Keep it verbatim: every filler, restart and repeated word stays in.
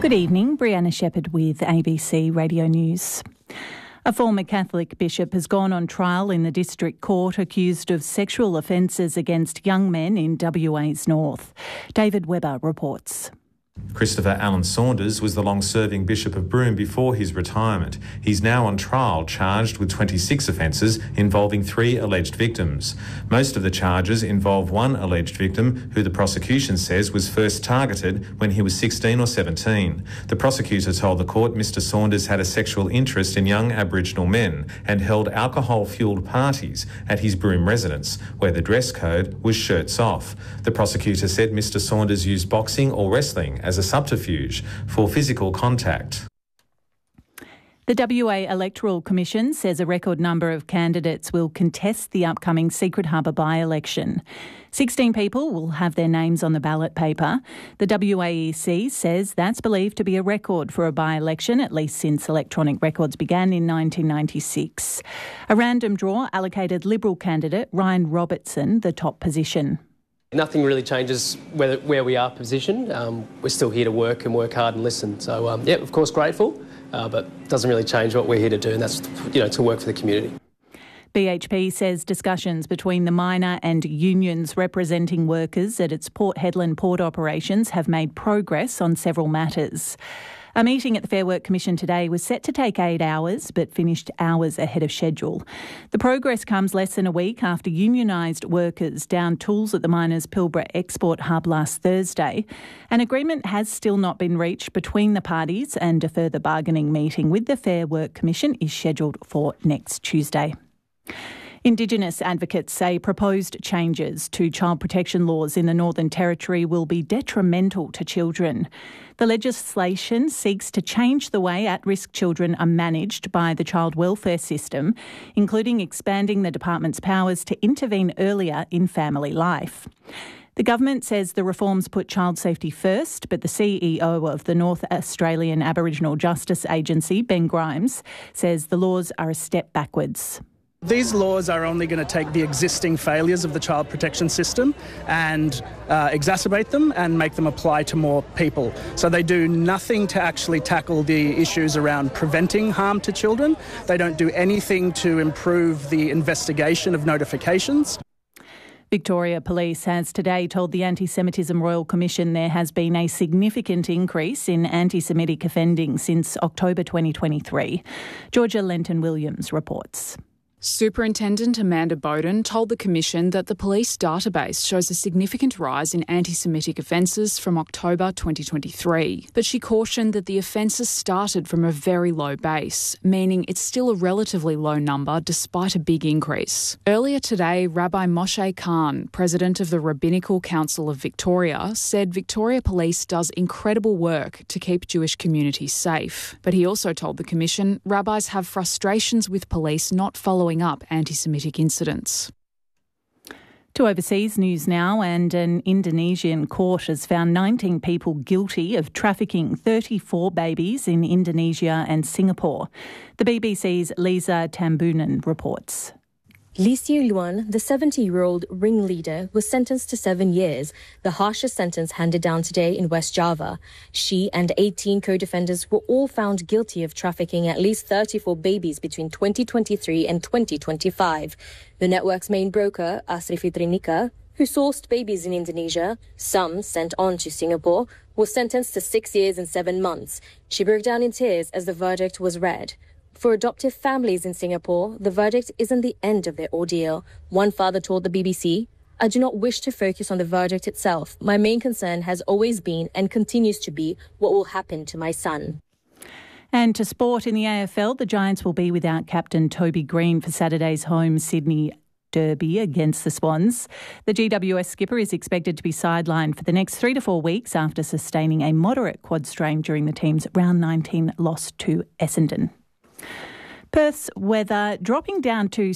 Good evening, Brianna Shepherd with A B C Radio News. A former Catholic bishop has gone on trial in the District Court accused of sexual offences against young men in W A's north. David Webber reports. Christopher Allen Saunders was the long-serving Bishop of Broome before his retirement. He's now on trial, charged with twenty-six offences involving three alleged victims. Most of the charges involve one alleged victim who the prosecution says was first targeted when he was sixteen or seventeen. The prosecutor told the court Mr Saunders had a sexual interest in young Aboriginal men and held alcohol-fuelled parties at his Broome residence, where the dress code was shirts off. The prosecutor said Mr Saunders used boxing or wrestling as a subterfuge for physical contact. The W A Electoral Commission says a record number of candidates will contest the upcoming Secret Harbour by-election. sixteen people will have their names on the ballot paper. The W A E C says that's believed to be a record for a by-election, at least since electronic records began in nineteen ninety-six. A random draw allocated Liberal candidate Ryan Robertson the top position. Nothing really changes where, where we are positioned. Um, we're still here to work and work hard and listen. So, um, yeah, of course, grateful, uh, but doesn't really change what we're here to do, and that's, you know, to work for the community. B H P says discussions between the miner and unions representing workers at its Port Hedland port operations have made progress on several matters. A meeting at the Fair Work Commission today was set to take eight hours but finished hours ahead of schedule. The progress comes less than a week after unionised workers downed tools at the miners' Pilbara export hub last Thursday. An agreement has still not been reached between the parties, and a further bargaining meeting with the Fair Work Commission is scheduled for next Tuesday. Indigenous advocates say proposed changes to child protection laws in the Northern Territory will be detrimental to children. The legislation seeks to change the way at-risk children are managed by the child welfare system, including expanding the department's powers to intervene earlier in family life. The government says the reforms put child safety first, but the C E O of the North Australian Aboriginal Justice Agency, Ben Grimes, says the laws are a step backwards. These laws are only going to take the existing failures of the child protection system and uh, exacerbate them and make them apply to more people. So they do nothing to actually tackle the issues around preventing harm to children. They don't do anything to improve the investigation of notifications. Victoria Police has today told the Anti-Semitism Royal Commission there has been a significant increase in anti-Semitic offending since October twenty twenty-three. Georgia Lenton-Williams reports. Superintendent Amanda Bowden told the Commission that the police database shows a significant rise in anti-Semitic offences from October twenty twenty-three. But she cautioned that the offences started from a very low base, meaning it's still a relatively low number despite a big increase. Earlier today, Rabbi Moshe Khan, president of the Rabbinical Council of Victoria, said Victoria Police does incredible work to keep Jewish communities safe. But he also told the Commission rabbis have frustrations with police not following up anti-Semitic incidents. To overseas news now, and an Indonesian court has found nineteen people guilty of trafficking thirty-four babies in Indonesia and Singapore. The B B C's Lisa Tambunan reports. Lee Siu Luan, the seventy-year-old ringleader, was sentenced to seven years, the harshest sentence handed down today in West Java. She and eighteen co-defendants were all found guilty of trafficking at least thirty-four babies between twenty twenty-three and twenty twenty-five. The network's main broker, Asri Fitrinika, who sourced babies in Indonesia, some sent on to Singapore, was sentenced to six years and seven months. She broke down in tears as the verdict was read. For adoptive families in Singapore, the verdict isn't the end of their ordeal. One father told the B B C, "I do not wish to focus on the verdict itself. My main concern has always been and continues to be what will happen to my son." And to sport in the A F L, the Giants will be without captain Toby Green for Saturday's home Sydney Derby against the Swans. The G W S skipper is expected to be sidelined for the next three to four weeks after sustaining a moderate quad strain during the team's round nineteen loss to Essendon. Perth's weather dropping down to